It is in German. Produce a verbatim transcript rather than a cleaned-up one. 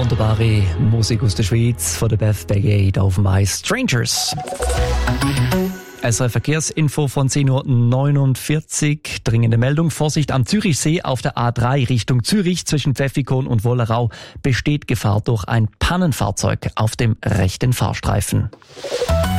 wunderbare Musik aus der Schweiz von der Beth Bagate auf dem Eis. Strangers. S R F Verkehrsinfo von zehn Uhr neunundvierzig. Dringende Meldung. Vorsicht am Zürichsee auf der A drei Richtung Zürich zwischen Pfäffikon und Wollerau besteht Gefahr durch ein Pannenfahrzeug auf dem rechten Fahrstreifen.